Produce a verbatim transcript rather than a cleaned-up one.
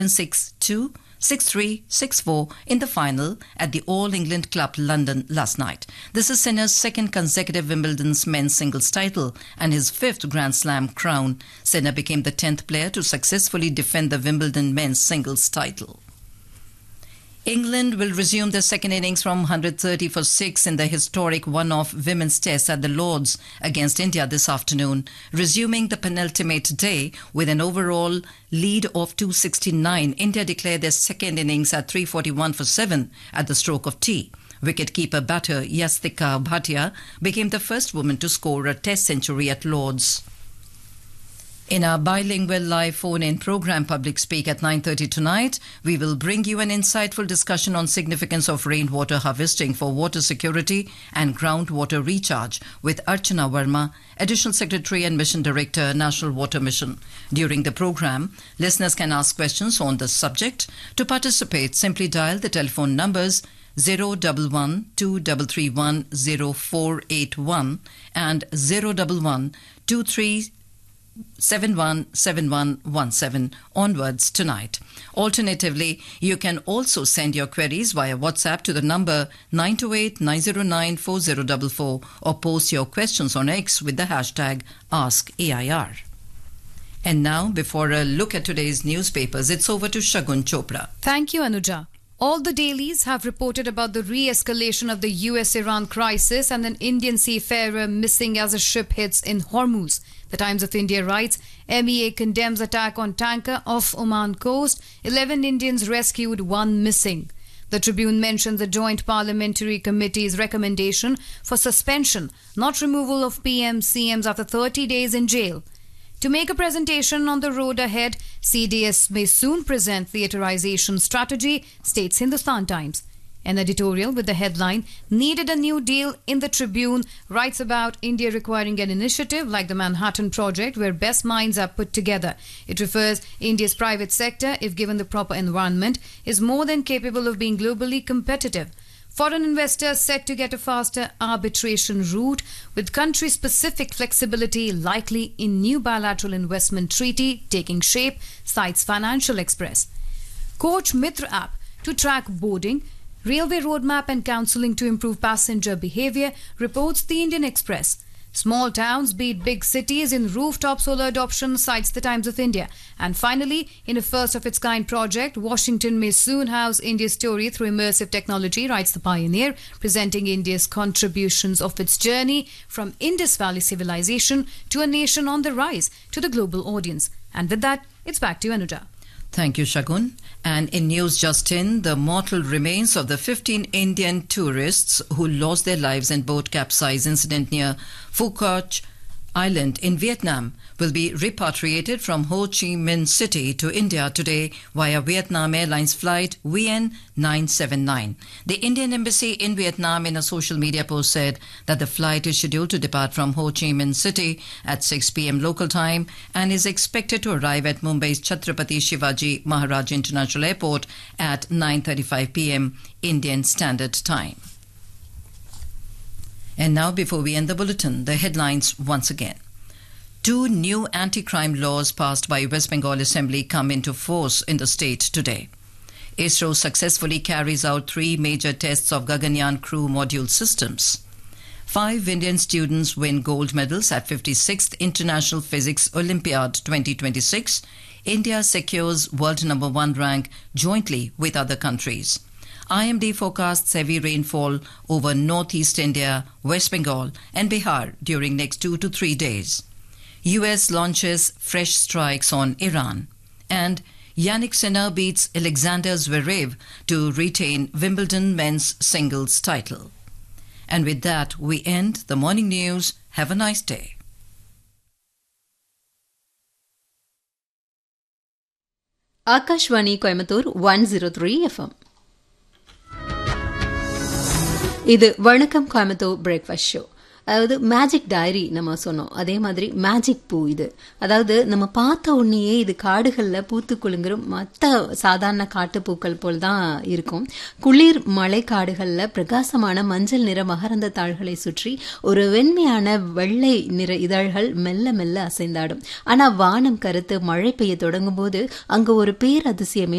six two, six three, six four in the final at the All England Club London last night. This is Sinner's second consecutive Wimbledon's men's singles title and his fifth Grand Slam crown. Sinner became the tenth player to successfully defend the Wimbledon men's singles title. England will resume their second innings from one hundred thirty for six in the historic one-off women's test at the Lords against India this afternoon, resuming the penultimate day with an overall lead of two sixty-nine. India declared their second innings at three forty-one for seven at the stroke of tea. Wicketkeeper batter Yastika Bhatia became the first woman to score a test century at Lords. In our bilingual live phone-in program Public Speak at nine thirty tonight, we will bring you an insightful discussion on significance of rainwater harvesting for water security and groundwater recharge with Archana Verma, Additional Secretary and Mission Director, National Water Mission. During the program, listeners can ask questions on the subject. To participate, simply dial the telephone numbers zero one one two three three one zero four eight one and zero one one two three seven one seven one one seven onwards tonight. Alternatively, you can also send your queries via WhatsApp to the number nine two eight nine zero nine four zero four four or post your questions on X with the hashtag Ask A I R. And now, before a look at today's newspapers, it's over to Shagun Chopra. Thank you, Anuja. All the dailies have reported about the re-escalation of the U S Iran crisis and an Indian seafarer missing as a ship hits in Hormuz. The Times of India writes, M E A condemns attack on tanker off Oman coast. eleven Indians rescued, one missing. The Tribune mentions the Joint Parliamentary Committee's recommendation for suspension, not removal of P M C Ms after thirty days in jail. To make a presentation on the road ahead, C D S may soon present theaterization strategy, states Hindustan Times. An editorial with the headline, Needed a New Deal in the Tribune, writes about India requiring an initiative like the Manhattan Project where best minds are put together. It refers India's private sector, if given the proper environment, is more than capable of being globally competitive. Foreign investors set to get a faster arbitration route with country-specific flexibility likely in new bilateral investment treaty taking shape, cites Financial Express. Coach Mitra app to track boarding, railway roadmap and counselling to improve passenger behaviour, reports the Indian Express. Small towns beat big cities in rooftop solar adoption, cites the Times of India. And finally, in a first-of-its-kind project, Washington may soon house India's story through immersive technology, writes the Pioneer, presenting India's contributions of its journey from Indus Valley civilization to a nation on the rise to the global audience. And with that, it's back to you, Anuja. Thank you, Shagun. And in news just in, the mortal remains of the fifteen Indian tourists who lost their lives in boat capsize incident near Phu Quoc Island in Vietnam will be repatriated from Ho Chi Minh City to India today via Vietnam Airlines flight V N nine seven nine. The Indian Embassy in Vietnam in a social media post said that the flight is scheduled to depart from Ho Chi Minh City at six p m local time and is expected to arrive at Mumbai's Chhatrapati Shivaji Maharaj International Airport at nine thirty-five p m Indian Standard Time. And now, before we end the bulletin, the headlines once again. Two new anti-crime laws passed by West Bengal Assembly come into force in the state today. ISRO successfully carries out three major tests of Gaganyaan crew module systems. Five Indian students win gold medals at fifty-sixth International Physics Olympiad twenty twenty-six. India secures world number one rank jointly with other countries. I M D forecasts heavy rainfall over northeast India, West Bengal and Bihar during next two to three days. U S launches fresh strikes on Iran. And Yannick Sinner beats Alexander Zverev to retain Wimbledon men's singles title. And with that, we end the morning news. Have a nice day. Akashvani Coimbatore one oh three F M. இது வணக்கம் Coimbatore breakfast show. அதாவது magic diary நம்ம சொன்னோம், அதே மாதிரி magic பூ இது. அதாவது நம்ம பார்த்த உடனேயே இது காடுகளில் பூத்து குலுங்குற மற்ற சாதாரண காட்டுப்பூக்கள் போல் தான் இருக்கும். குளிர் மழை காடுகளில் பிரகாசமான மஞ்சள் நிற மகரந்த தாள்களை சுற்றி ஒரு வெண்மையான வெள்ளை நிற இதழ்கள் மெல்ல மெல்ல அசைந்தாடும். ஆனா வானம் கருத்து மழை பெய்ய தொடங்கும் போது அங்கு ஒரு பேரதிசயமே